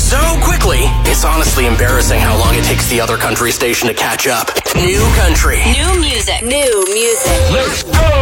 so quickly, it's honestly embarrassing how long it takes the other country station to catch up. New country. New music. New music. Let's go!